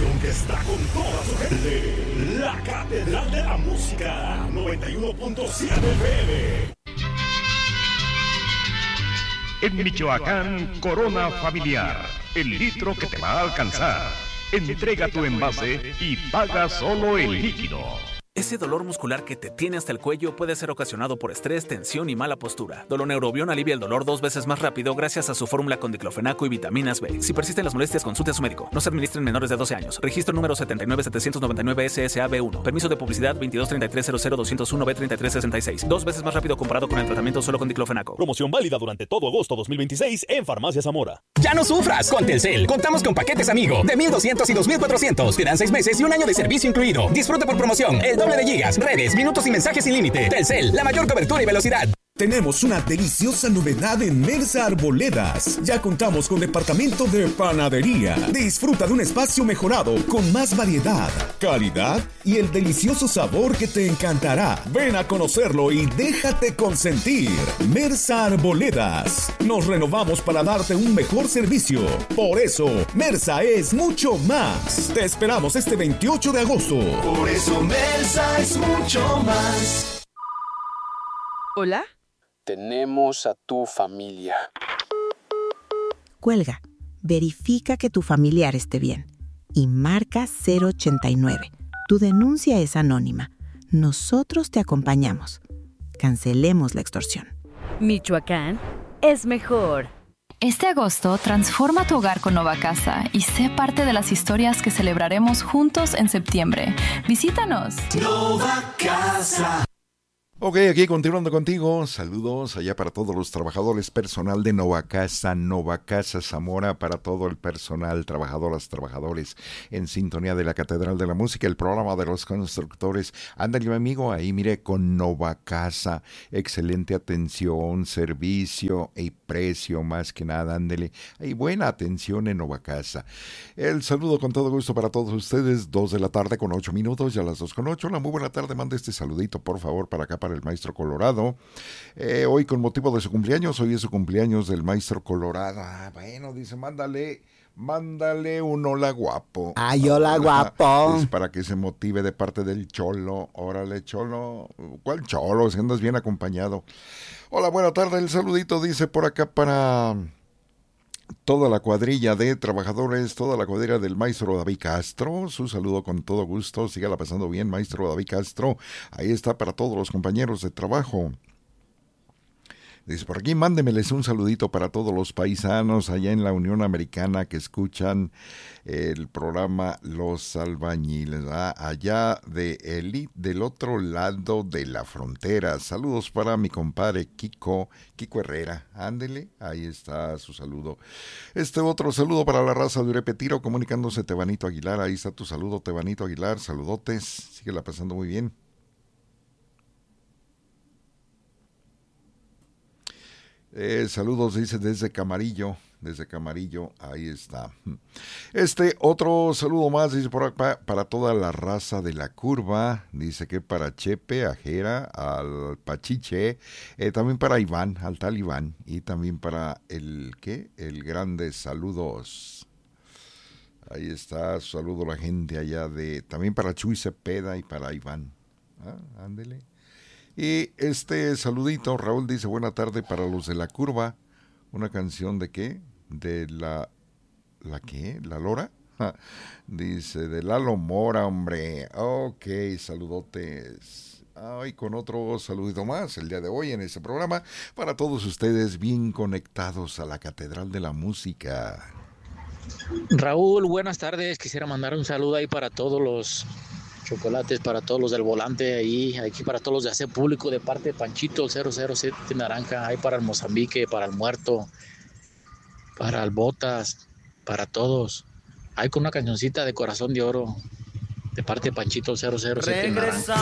estación que está con toda su gente. La Catedral de la Música, 91.7 FM. En Michoacán, Corona Familiar, el litro que te va a alcanzar. Entrega tu envase y paga solo el líquido. Ese dolor muscular que te tiene hasta el cuello puede ser ocasionado por estrés, tensión y mala postura. Doloneurobion alivia el dolor 2 veces más rápido gracias a su fórmula con diclofenaco y vitaminas B. Si persisten las molestias, consulte a su médico. No se administren menores de 12 años. Registro número 79799 SSAB1. Permiso de publicidad 2233000201B3366. 2 veces más rápido comparado con el tratamiento solo con diclofenaco. Promoción válida durante todo agosto 2026 en Farmacia Zamora. ¡Ya no sufras! Con Telcel contamos con paquetes Amigo de 1,200 y 2,400. Te dan 6 meses y un año de servicio incluido. Disfruta por promoción el doble de gigas, redes, minutos y mensajes sin límite. Telcel, la mayor cobertura y velocidad. Tenemos una deliciosa novedad en Mersa Arboledas. Ya contamos con departamento de panadería. Disfruta de un espacio mejorado con más variedad, calidad y el delicioso sabor que te encantará. Ven a conocerlo y déjate consentir. Mersa Arboledas. Nos renovamos para darte un mejor servicio. Por eso, Mersa es mucho más. Te esperamos este 28 de agosto. Por eso Mersa es mucho más. ¿Hola? Tenemos a tu familia. Cuelga. Verifica que tu familiar esté bien. Y marca 089. Tu denuncia es anónima. Nosotros te acompañamos. Cancelemos la extorsión. Michoacán es mejor. Este agosto, transforma tu hogar con Nova Casa y sé parte de las historias que celebraremos juntos en septiembre. Visítanos. Nova Casa. Ok, aquí continuando contigo, saludos allá para todos los trabajadores, personal de Nova Casa Zamora, para todo el personal, trabajadoras, trabajadores en sintonía de la Catedral de la Música, el programa de los constructores. Ándale, mi amigo, ahí mire, con Nova Casa, excelente atención, servicio y precio, más que nada, ándale, hay buena atención en Nova Casa. El saludo con todo gusto para todos ustedes, 2 de la tarde con 8 minutos, ya las 2:08, la muy buena tarde, mande este saludito, por favor, para acá, para el Maestro Colorado. Hoy con motivo de su cumpleaños, hoy es su cumpleaños del Maestro Colorado. Bueno, dice, mándale un hola guapo. Ay, hola guapo. Es para que se motive de parte del Cholo. Órale, Cholo. ¿Cuál Cholo? Si andas bien acompañado. Hola, buena tarde. El saludito dice por acá para toda la cuadrilla de trabajadores, toda la cuadrilla del maestro David Castro. Su saludo con todo gusto. Sígala pasando bien, maestro David Castro. Ahí está para todos los compañeros de trabajo. Dice por aquí, mándemeles un saludito para todos los paisanos allá en la Unión Americana que escuchan el programa Los Albañiles, allá del otro lado de la frontera. Saludos para mi compadre Kiko Herrera. Ándele, ahí está su saludo. Otro saludo para la raza de Urepetiro, comunicándose Tebanito Aguilar. Ahí está tu saludo, Tebanito Aguilar. Saludotes, síguela pasando muy bien. Saludos, dice, desde Camarillo, ahí está. Otro saludo más, dice por acá, para toda la raza de la curva, dice que para Chepe, Ajera, al Pachiche, también para Iván, al tal Iván, y también para el grande saludos. Ahí está, saludo a la gente allá también para Chuy Cepeda y para Iván. Ándele. Y saludito, Raúl dice, buena tarde para los de la curva, una canción de ¿qué? De ¿la qué? ¿La Lora? Dice, de Lalo Mora, hombre. Ok, saludotes. Y con otro saludito más el día de hoy en este programa, para todos ustedes bien conectados a la Catedral de la Música. Raúl, buenas tardes, quisiera mandar un saludo ahí para todos los chocolates, para todos los del volante ahí, aquí para todos los de hacer público de parte de Panchito, el 007 Naranja, ahí para el Mozambique, para el Muerto, para el Botas, para todos. Ahí con una cancioncita de Corazón de Oro, de parte de Panchito, el 007 Naranja.